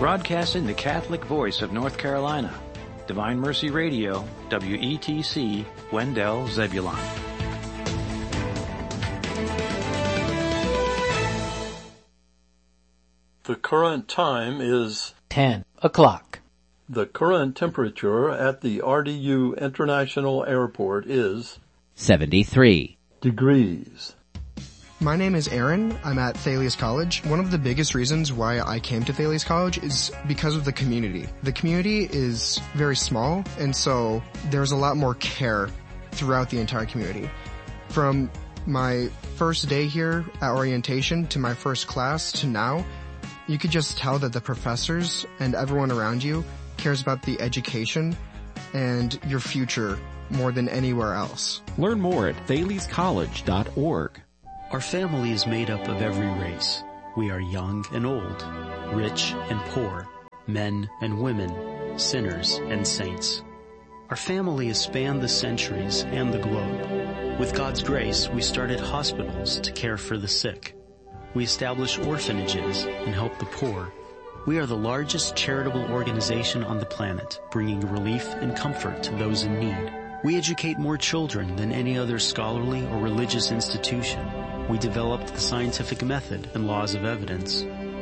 broadcasting the Catholic voice of North Carolina. Divine Mercy Radio, WETC, Wendell, Zebulon. The current time is 10 o'clock. The current temperature at the RDU International Airport is 73 degrees. My name is Aaron. I'm at Thales College. One of the biggest reasons why I came to Thales College is because of the community. The community is very small, and so there's a lot more care throughout the entire community. From my first day here at orientation to my first class to now, you could just tell that the professors and everyone around you cares about the education and your future more than anywhere else. Learn more at thalescollege.org. Our family is made up of every race. We are young and old, rich and poor, men and women, sinners and saints. Our family has spanned the centuries and the globe. With God's grace, we started hospitals to care for the sick. We establish orphanages and help the poor. We are the largest charitable organization on the planet, bringing relief and comfort to those in need. We educate more children than any other scholarly or religious institution. We developed the scientific method and laws of evidence.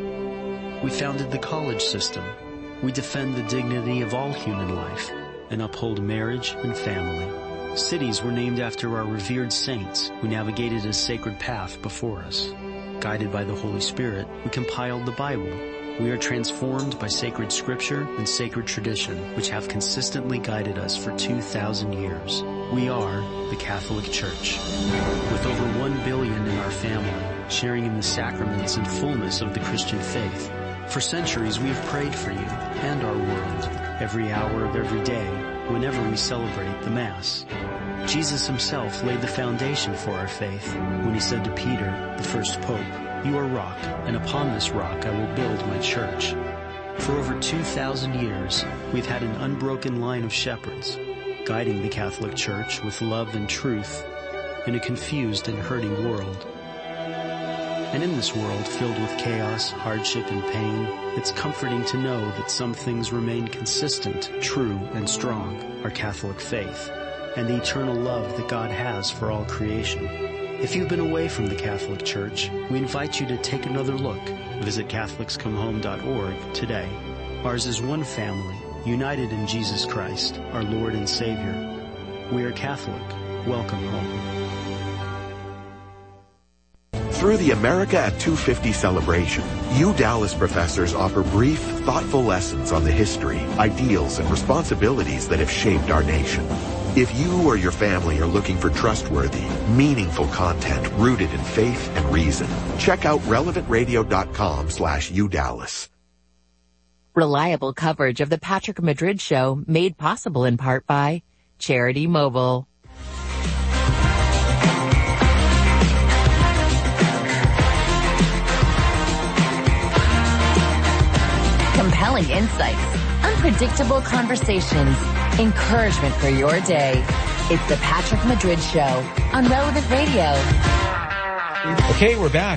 We founded the college system. We defend the dignity of all human life and uphold marriage and family. Cities were named after our revered saints who navigated a sacred path before us. Guided by the Holy Spirit, we compiled the Bible. We are transformed by sacred scripture and sacred tradition, which have consistently guided us for 2,000 years. We are the Catholic Church. With over 1 billion in our family, sharing in the sacraments and fullness of the Christian faith. For centuries we have prayed for you and our world, every hour of every day, whenever we celebrate the Mass. Jesus himself laid the foundation for our faith when he said to Peter, the first pope, "You are rock, and upon this rock I will build my church." For over 2,000 years, we've had an unbroken line of shepherds, guiding the Catholic Church with love and truth in a confused and hurting world. And in this world filled with chaos, hardship, and pain, it's comforting to know that some things remain consistent, true, and strong, our Catholic faith, and the eternal love that God has for all creation. If you've been away from the Catholic Church, we invite you to take another look. Visit CatholicsComeHome.org today. Ours is one family, united in Jesus Christ, our Lord and Savior. We are Catholic. Welcome home. Through the America at 250 celebration, Dallas professors offer brief, thoughtful lessons on the history, ideals, and responsibilities that have shaped our nation. If you or your family are looking for trustworthy, meaningful content rooted in faith and reason, check out relevantradio.com/UDallas. Reliable coverage of the Patrick Madrid Show made possible in part by Charity Mobile. Compelling insights, unpredictable conversations, encouragement for your day. It's the Patrick Madrid Show on Relevant Radio. Okay, we're back.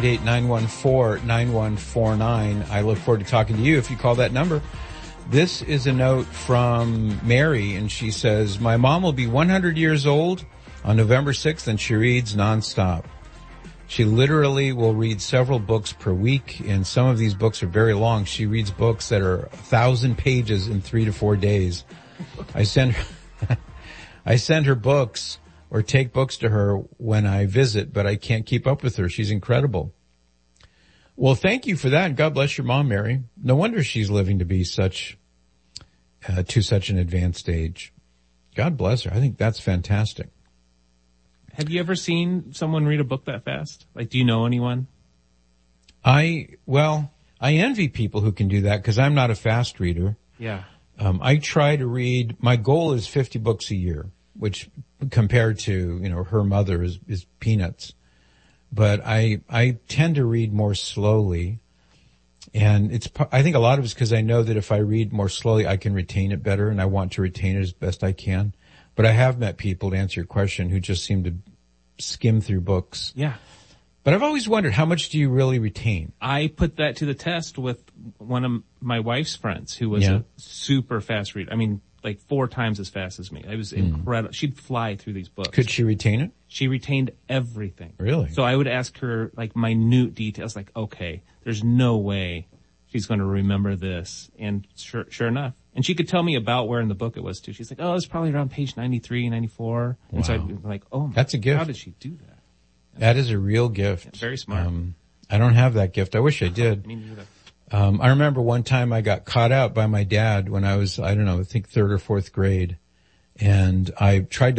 888-914-9149. I look forward to talking to you if you call that number. This is a note from Mary, and she says, "My mom will be 100 years old on November 6th, and she reads nonstop. She literally will read several books per week, and some of these books are very long. She reads books that are 1,000 pages in 3 to 4 days. I send her books or take books to her when I visit, but I can't keep up with her. She's incredible." Well, thank you for that. God bless your mom, Mary. No wonder she's living to be such an advanced age. God bless her. I think that's fantastic. Have you ever seen someone read a book that fast? Like, do you know anyone? I envy people who can do that because I'm not a fast reader. Yeah. I try to read, my goal is 50 books a year, which compared to, her mother is peanuts. But I tend to read more slowly. And I think a lot of it's because I know that if I read more slowly, I can retain it better, and I want to retain it as best I can. But I have met people, to answer your question, who just seem to skim through books. Yeah. But I've always wondered, how much do you really retain? I put that to the test with one of my wife's friends who was a super fast reader. I mean, like 4 times as fast as me. It was incredible. She'd fly through these books. Could she retain it? She retained everything. Really? So I would ask her like minute details, like, okay, there's no way she's going to remember this. And sure enough. And she could tell me about where in the book it was too. She's like, oh, it's probably around page 93, 94. Wow. And so I'd be like, oh my, that's a gift. How did she do that? That is a real gift. Yeah, very smart. I don't have that gift. I wish I did. Me neither. I remember one time I got caught out by my dad when I was, I don't know, I think 3rd or 4th grade. And I tried to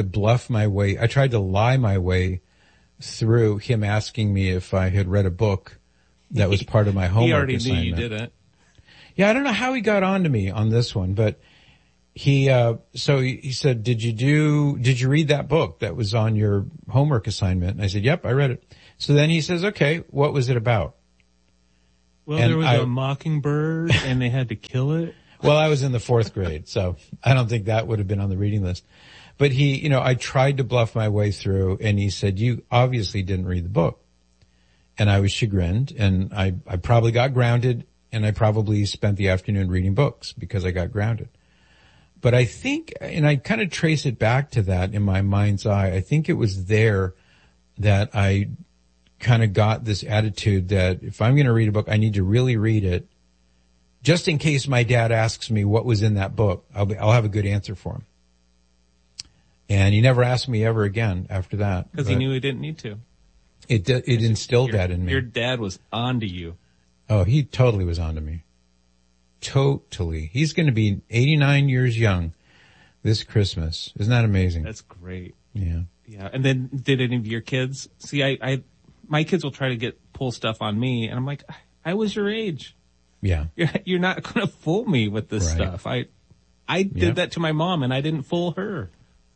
lie my way through him asking me if I had read a book that was part of my homework assignment. He already knew you didn't. Yeah, I don't know how he got on to me on this one, but he said, did you read that book that was on your homework assignment? And I said, yep, I read it. So then he says, okay, what was it about? Well, there was a mockingbird and they had to kill it. Well, I was in the 4th grade, so I don't think that would have been on the reading list. But I tried to bluff my way through, and he said, you obviously didn't read the book. And I was chagrined, and I probably got grounded, and I probably spent the afternoon reading books because I got grounded. But I think, and I kind of trace it back to that in my mind's eye, I think it was there that I kind of got this attitude that if I'm going to read a book, I need to really read it. Just in case my dad asks me what was in that book, I'll have a good answer for him. And he never asked me ever again after that. Because he knew he didn't need to. It instilled that in me. Your dad was onto you. Oh, he totally was onto me. Totally. He's going to be 89 years young this Christmas. Isn't that amazing? That's great. Yeah. Yeah. And then did any of your kids see, my kids will try to pull stuff on me, and I'm like, I was your age. Yeah. You're not going to fool me with this stuff. I did that to my mom, and I didn't fool her.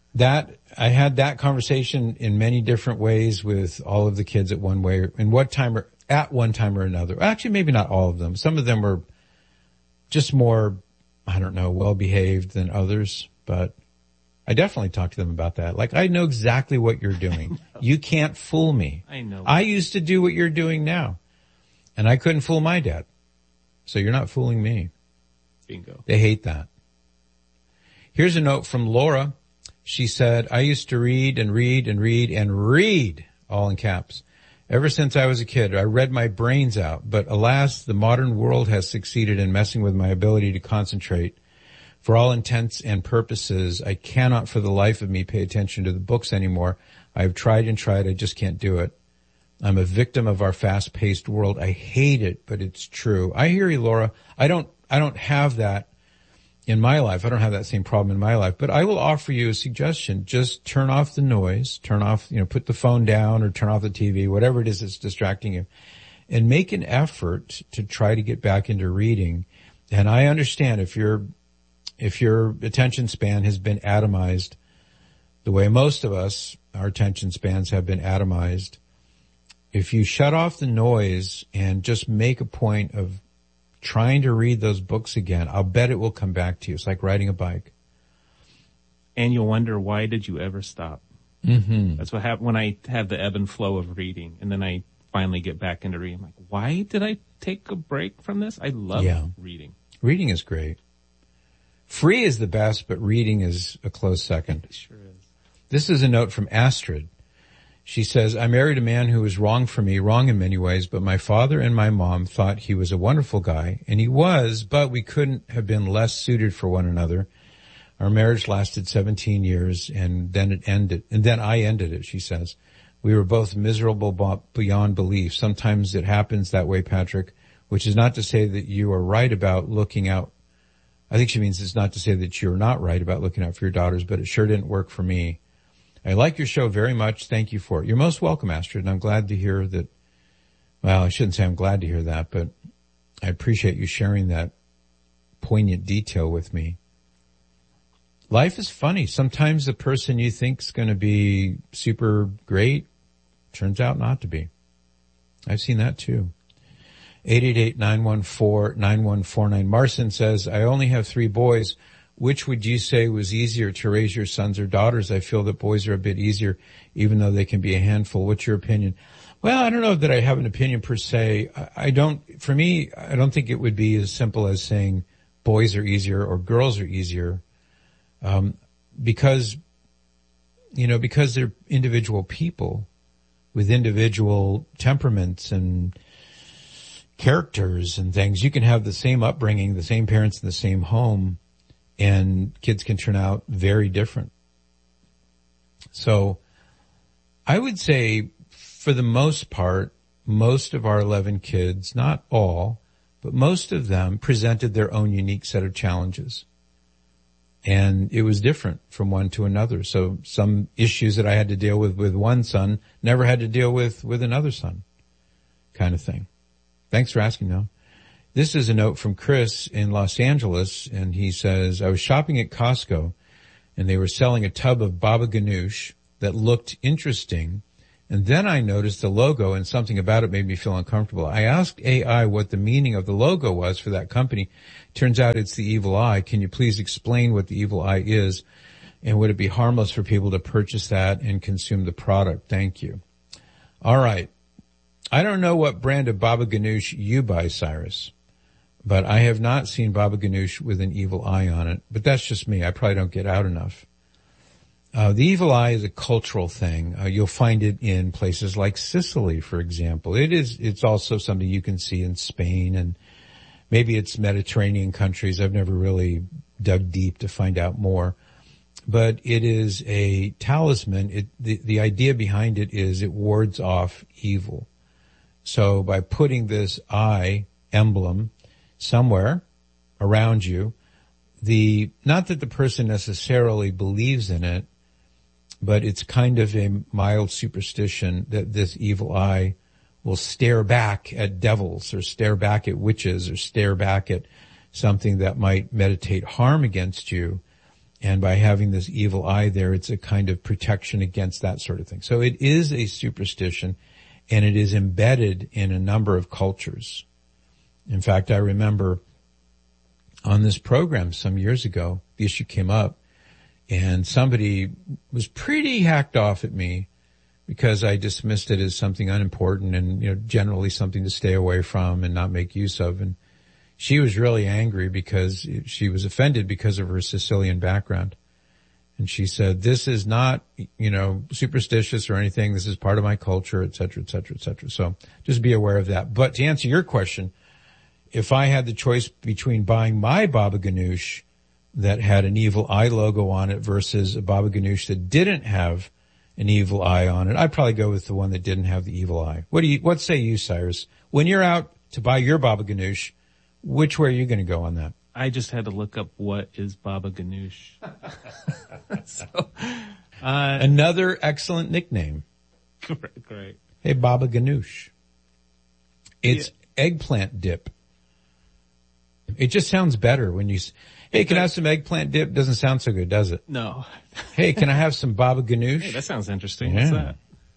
I had that conversation in many different ways with all of the kids at one time or another. Actually, maybe not all of them. Some of them were just more, I don't know, well behaved than others, but I definitely talked to them about that. Like, I know exactly what you're doing. You can't fool me. I know. I used to do what you're doing now, and I couldn't fool my dad. So you're not fooling me. Bingo. They hate that. Here's a note from Laura. She said, I used to read and read and read and read, all in caps. Ever since I was a kid, I read my brains out, but alas, the modern world has succeeded in messing with my ability to concentrate. For all intents and purposes, I cannot for the life of me pay attention to the books anymore. I've tried and tried, I just can't do it. I'm a victim of our fast-paced world. I hate it, but it's true. I hear you, Laura. I don't have that in my life. I don't have that same problem in my life, but I will offer you a suggestion. Just turn off the noise, put the phone down or turn off the TV, whatever it is that's distracting you, and make an effort to try to get back into reading. And I understand if your attention span has been atomized the way most of us, our attention spans have been atomized. If you shut off the noise and just make a point of trying to read those books again, I'll bet it will come back to you. It's like riding a bike. And you'll wonder, why did you ever stop? Mm-hmm. That's what happened when I have the ebb and flow of reading, and then I finally get back into reading. I'm like, why did I take a break from this? I love reading. Reading is great. Free is the best, but reading is a close second. It sure is. This is a note from Astrid. She says, I married a man who was wrong for me, wrong in many ways, but my father and my mom thought he was a wonderful guy, and he was, but we couldn't have been less suited for one another. Our marriage lasted 17 years, and then it ended, and then I ended it, she says. We were both miserable beyond belief. Sometimes it happens that way, Patrick, which is not to say that you are right about looking out. I think she means it's not to say that you're not right about looking out for your daughters, but it sure didn't work for me. I like your show very much. Thank you for it. You're most welcome, Astrid, and I'm glad to hear that. Well, I shouldn't say I'm glad to hear that, but I appreciate you sharing that poignant detail with me. Life is funny. Sometimes the person you think is going to be super great turns out not to be. I've seen that too. 888-914-9149. Marcin says, I only have 3 boys. Which would you say was easier to raise your sons or daughters? I feel that boys are a bit easier, even though they can be a handful. What's your opinion? Well, I don't know that I have an opinion per se. I don't think it would be as simple as saying boys are easier or girls are easier, because they're individual people with individual temperaments and characters and things. You can have the same upbringing, the same parents in the same home, and kids can turn out very different. So I would say, for the most part, most of our 11 kids, not all, but most of them presented their own unique set of challenges. And it was different from one to another. So some issues that I had to deal with one son never had to deal with another son, kind of thing. Thanks for asking, though. This is a note from Chris in Los Angeles, and he says, I was shopping at Costco, and they were selling a tub of Baba Ganoush that looked interesting, and then I noticed the logo, and something about it made me feel uncomfortable. I asked AI what the meaning of the logo was for that company. Turns out it's the evil eye. Can you please explain what the evil eye is, and would it be harmless for people to purchase that and consume the product? Thank you. All right. I don't know what brand of Baba Ganoush you buy, Cyrus, but I have not seen Baba Ganoush with an evil eye on it. But that's just me. I probably don't get out enough. The evil eye is a cultural thing. You'll find it in places like Sicily, for example. It's also something you can see in Spain, and maybe it's Mediterranean countries. I've never really dug deep to find out more. But it is a talisman. The idea behind it is it wards off evil. So by putting this eye emblem somewhere around you, not that the person necessarily believes in it, but it's kind of a mild superstition that this evil eye will stare back at devils or stare back at witches or stare back at something that might meditate harm against you. And by having this evil eye there, it's a kind of protection against that sort of thing. So it is a superstition, and it is embedded in a number of cultures. In fact, I remember on this program some years ago, the issue came up, and somebody was pretty hacked off at me because I dismissed it as something unimportant and, generally something to stay away from and not make use of. And she was really angry because she was offended because of her Sicilian background. And she said, this is not, superstitious or anything. This is part of my culture, et cetera, et cetera, et cetera. So just be aware of that. But to answer your question, if I had the choice between buying my Baba Ganoush that had an evil eye logo on it versus a Baba Ganoush that didn't have an evil eye on it, I'd probably go with the one that didn't have the evil eye. What say you, Cyrus? When you're out to buy your Baba Ganoush, which way are you going to go on that? I just had to look up what is Baba Ganoush. Another excellent nickname. Great. Hey, Baba Ganoush. It's eggplant dip. It just sounds better when you, hey, can I have some eggplant dip? Doesn't sound so good, does it? No. Hey, can I have some Baba Ganoush? Hey, that sounds interesting. Yeah. What's that?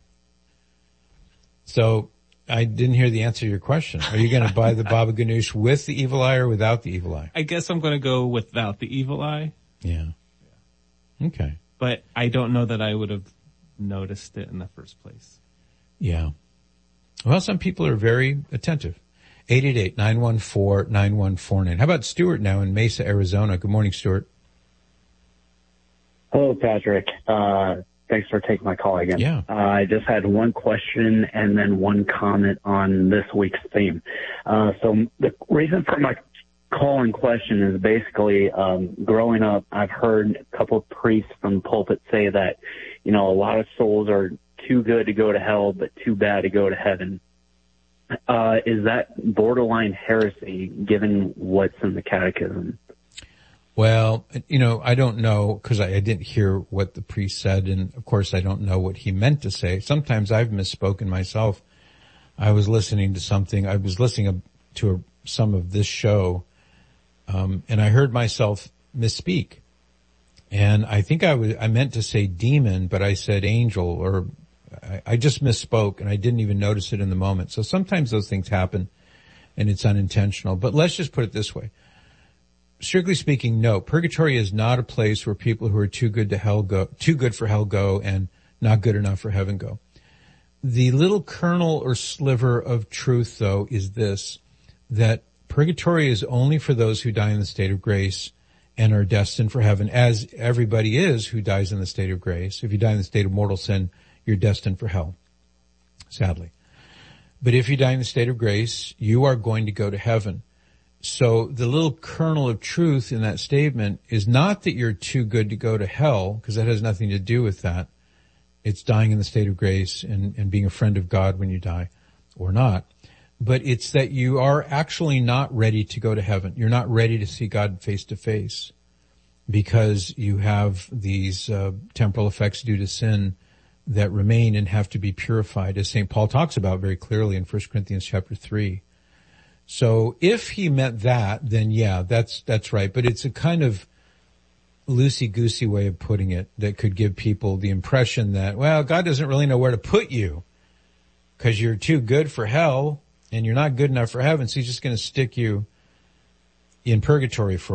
So, I didn't hear the answer to your question. Are you going to buy the Baba Ganoush with the evil eye or without the evil eye? I guess I'm going to go without the evil eye. Yeah. Okay. But I don't know that I would have noticed it in the first place. Yeah. Well, some people are very attentive. 888-914-9149. How about Stuart now in Mesa, Arizona? Good morning, Stuart. Hello, Patrick. Thanks for taking my call again. Yeah. I just had one question and then one comment on this week's theme. So the reason for my call and question is basically, growing up, I've heard a couple of priests from the pulpit say that, a lot of souls are too good to go to hell, but too bad to go to heaven. Is that borderline heresy given what's in the catechism? Well, I don't know because I didn't hear what the priest said, and of course I don't know what he meant to say. Sometimes I've misspoken myself. I was listening to something. I was listening to some of this show, and I heard myself misspeak. And I think I meant to say demon, but I said angel, or I just misspoke, and I didn't even notice it in the moment. So sometimes those things happen, and it's unintentional. But let's just put it this way. Strictly speaking, no. Purgatory is not a place where people who are too good for hell go, and not good enough for heaven go. The little kernel or sliver of truth, though, is this, that purgatory is only for those who die in the state of grace and are destined for heaven, as everybody is who dies in the state of grace. If you die in the state of mortal sin, you're destined for hell, sadly. But if you die in the state of grace, you are going to go to heaven. So the little kernel of truth in that statement is not that you're too good to go to hell, because that has nothing to do with that. It's dying in the state of grace and being a friend of God when you die, or not. But it's that you are actually not ready to go to heaven. You're not ready to see God face to face because you have these temporal effects due to sin that remain and have to be purified, as St. Paul talks about very clearly in 1 Corinthians chapter 3. So if he meant that, then yeah, that's right. But it's a kind of loosey-goosey way of putting it that could give people the impression that, well, God doesn't really know where to put you because you're too good for hell and you're not good enough for heaven, so he's just going to stick you in purgatory for